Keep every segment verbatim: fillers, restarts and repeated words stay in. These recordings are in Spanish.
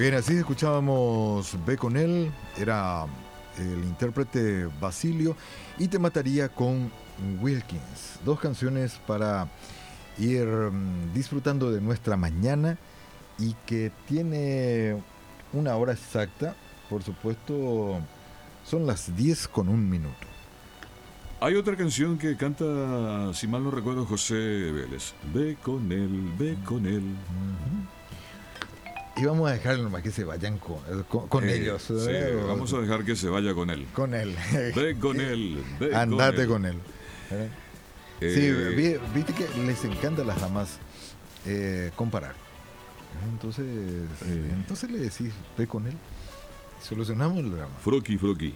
Bien, así escuchábamos Ve con él, era el intérprete Basilio, y Te mataría con Wilkins. Dos canciones para ir um, disfrutando de nuestra mañana y que tiene una hora exacta, por supuesto, son las diez con un minuto. Hay otra canción que canta, si mal no recuerdo, José Vélez. Ve con él, ve con él. Uh-huh. Y vamos a dejar nomás que se vayan con, con, con eh, ellos. Sí, eh, vamos a dejar que se vaya con él. Con él. Ve con él, ve Andate con él. Con él. Eh, sí, vi, viste que les encanta a las damas eh, comparar. Entonces, eh. entonces le decís, ve con él. Solucionamos el drama. Froqui, froqui.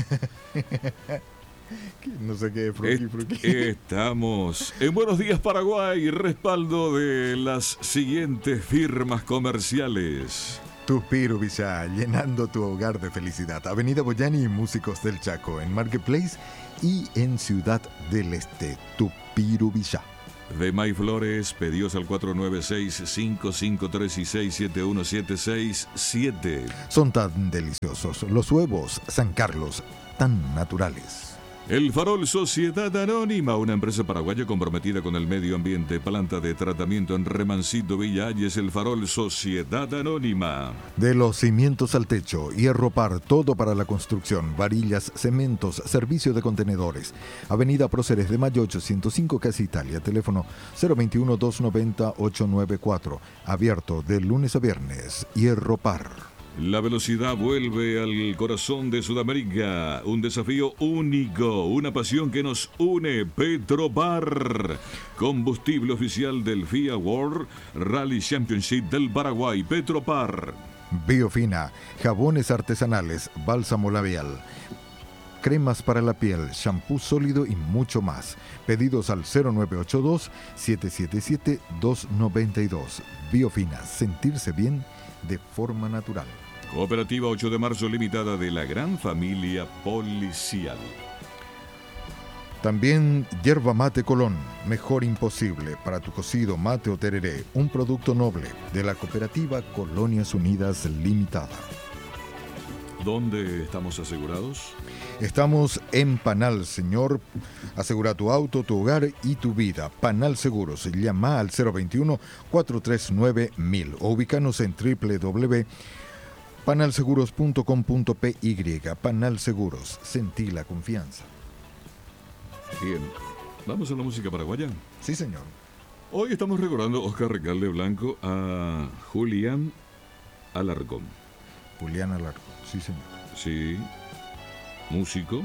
No sé qué es froqui, froqui. Estamos en Buenos Días Paraguay, respaldo de las siguientes firmas comerciales. Tupiru Villa, llenando tu hogar de felicidad. Avenida Boyani y Músicos del Chaco, en Marketplace y en Ciudad del Este. Tupiru Villa. De May Flores, pedidos al cuatro nueve seis, cinco cinco tres seis siete uno siete seis siete. Son tan deliciosos los huevos San Carlos, tan naturales. El Farol Sociedad Anónima, una empresa paraguaya comprometida con el medio ambiente, planta de tratamiento en Remancito, Villa Ayes. El Farol Sociedad Anónima. De los cimientos al techo, hierro par, todo para la construcción, varillas, cementos, servicio de contenedores. Avenida Próceres de Mayo ochocientos cinco, Casa Italia, teléfono cero veintiuno, doscientos noventa, ochocientos noventa y cuatro. Abierto de lunes a viernes, hierro par. La velocidad vuelve al corazón de Sudamérica. Un desafío único, una pasión que nos une. Petropar, combustible oficial del F I A World Rally Championship del Paraguay. Petropar. Biofina, jabones artesanales, bálsamo labial, cremas para la piel, shampoo sólido y mucho más. Pedidos al cero nueve ocho dos, siete siete siete, dos nueve dos. Biofina, sentirse bien de forma natural. Cooperativa ocho de marzo Limitada de la Gran Familia Policial. También Yerba Mate Colón, mejor imposible para tu cocido, mate o tereré, un producto noble de la Cooperativa Colonias Unidas Limitada. ¿Dónde estamos asegurados? Estamos en Panal, señor. Asegura tu auto, tu hogar y tu vida. Panal Seguros. Llama al cero veintiuno, cuatrocientos treinta y nueve, mil o ubícanos en doble u doble u doble u punto panal seguros punto com punto p y. Panal Seguros. Sentí la confianza. Bien. ¿Vamos a la música paraguaya? Sí, señor. Hoy estamos recordando Oscar Recalde Blanco a Julián Alarcón. Julián Alarcón, sí, señor. Sí. Músico.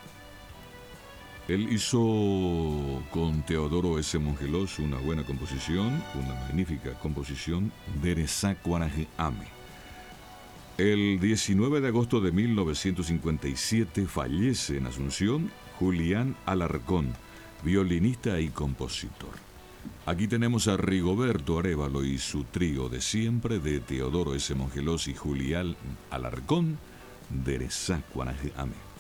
Él hizo con Teodoro S. Mongelos una buena composición, una magnífica composición, Derezá Cuaraje Ame. El diecinueve de agosto de mil novecientos cincuenta y siete fallece en Asunción Julián Alarcón, violinista y compositor. Aquí tenemos a Rigoberto Arévalo y su trío de siempre de Teodoro S. Mongelos y Julián Alarcón, Derezá Cuaraje Ame.